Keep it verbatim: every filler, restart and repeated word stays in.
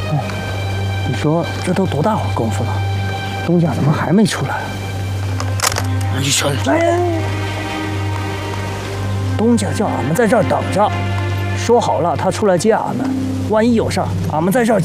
你说这都多大会儿功夫了，东家怎么还没出来？ 你瞧， 哎，东家叫俺们在这儿等着，说好了他出来接俺们，万一有事儿，俺们在这儿